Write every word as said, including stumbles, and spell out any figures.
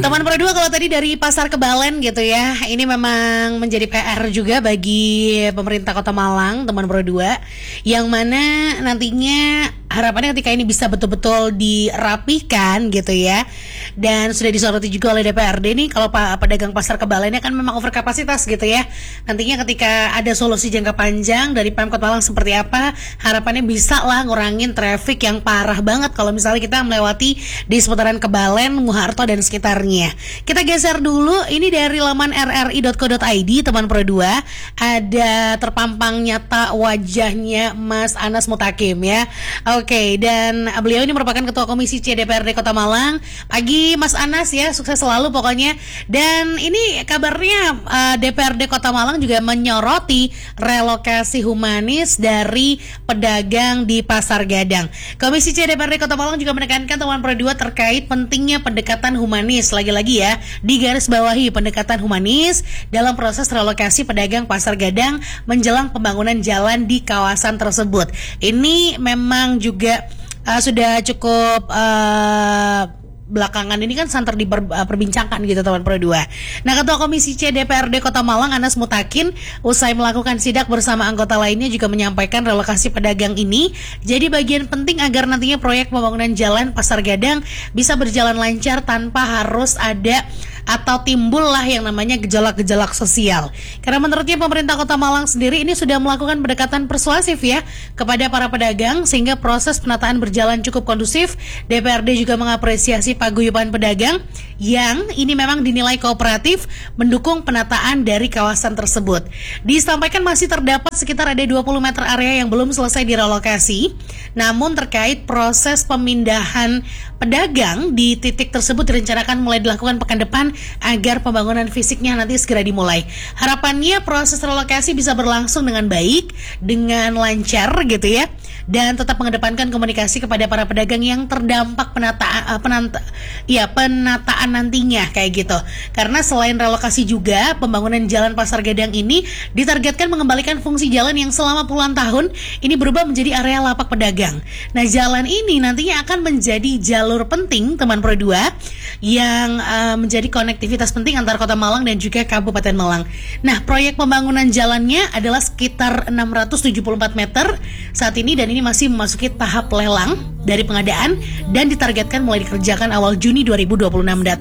Teman Pro dua, kalau tadi dari Pasar Kebalen gitu ya, ini memang menjadi P R juga bagi pemerintah Kota Malang, teman Pro dua, yang mana nantinya harapannya ketika ini bisa betul-betul dirapihkan gitu ya. Dan sudah disoroti juga oleh D P R D nih, kalau Pak pedagang Pasar Kebalennya kan memang over kapasitas gitu ya. Nantinya ketika ada solusi jangka panjang dari Pemkot Malang seperti apa, harapannya bisa lah ngurangin traffic yang parah banget kalau misalnya kita melewati di seputaran Kebalen, Muharto dan sekitarnya. Kita geser dulu, ini dari laman r r i dot co dot i d, teman Pro dua, ada terpampang nyata wajahnya Mas Anas Mutakim ya. Oke, dan beliau ini merupakan Ketua Komisi C D P R D Kota Malang. Pagi Mas Anas ya, sukses selalu pokoknya. Dan ini kabarnya uh, D P R D Kota Malang juga menyoroti relokasi humanis dari pedagang di Pasar Gadang. Komisi C D P R D Kota Malang juga menekankan teman Pro dua terkait pentingnya pendekatan humanis. Lagi-lagi ya, di garis bawahi pendekatan humanis dalam proses relokasi pedagang Pasar Gadang menjelang pembangunan jalan di kawasan tersebut. Ini memang juga uh, sudah cukup uh, belakangan ini kan santer diperbincangkan gitu teman Pro dua. Nah, Ketua Komisi C D P R D Kota Malang Anas Mutakin usai melakukan sidak bersama anggota lainnya juga menyampaikan relokasi pedagang ini jadi bagian penting agar nantinya proyek pembangunan jalan Pasar Gadang bisa berjalan lancar tanpa harus ada atau timbul lah yang namanya gejolak-gejolak sosial. Karena menurutnya pemerintah Kota Malang sendiri ini sudah melakukan pendekatan persuasif ya kepada para pedagang sehingga proses penataan berjalan cukup kondusif. D P R D juga mengapresiasi paguyuban pedagang yang ini memang dinilai kooperatif mendukung penataan dari kawasan tersebut. Disampaikan masih terdapat sekitar ada dua puluh meter area yang belum selesai direlokasi. Namun terkait proses pemindahan pedagang di titik tersebut direncanakan mulai dilakukan pekan depan agar pembangunan fisiknya nanti segera dimulai. Harapannya proses relokasi bisa berlangsung dengan baik, dengan lancar gitu ya, dan tetap mengedepankan komunikasi kepada para pedagang yang terdampak penataan penanta, ya penataan nantinya kayak gitu. Karena selain relokasi juga pembangunan jalan Pasar Gadang ini ditargetkan mengembalikan fungsi jalan yang selama puluhan tahun ini berubah menjadi area lapak pedagang. Nah, jalan ini nantinya akan menjadi jalur penting teman Pro dua yang uh, menjadi konektivitas penting antar Kota Malang dan juga Kabupaten Malang. Nah, proyek pembangunan jalannya adalah sekitar enam ratus tujuh puluh empat meter saat ini dan ini masih memasuki tahap lelang dari pengadaan dan ditargetkan mulai dikerjakan awal Juni dua ribu dua puluh enam mendatang.